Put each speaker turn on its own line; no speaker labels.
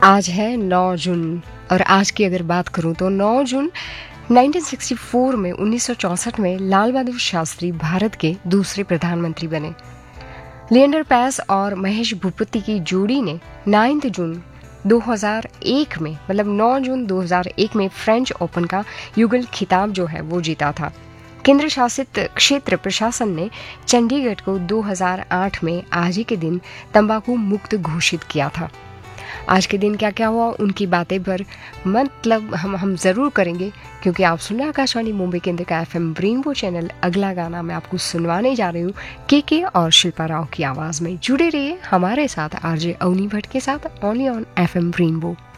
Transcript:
आज है 9 जून और आज की अगर बात करूं तो 9 जून 1964 में 1964 में लाल बहादुर शास्त्री भारत के दूसरे प्रधानमंत्री बने। लिएंडर पेस और महेश भूपति की जोड़ी ने 9 जून 2001 में मतलब 9 जून 2001 में फ्रेंच ओपन का युगल खिताब जो है वो जीता था। केंद्र शासित क्षेत्र प्रशासन ने चंडीगढ़ को 2008 में आज ही के दिन तंबाकू मुक्त घोषित किया था। आज के दिन क्या क्या हुआ उनकी बातें पर मतलब हम जरूर करेंगे, क्योंकि आप सुन रहे आकाशवाणी मुंबई केंद्र का एफएम रेनबो चैनल। अगला गाना मैं आपको सुनवाने जा रही हूँ के और शिल्पा राव की आवाज में। जुड़े रहिए हमारे साथ आरजे अवनी भट्ट के साथ ओनली ऑन एफएम रेनबो।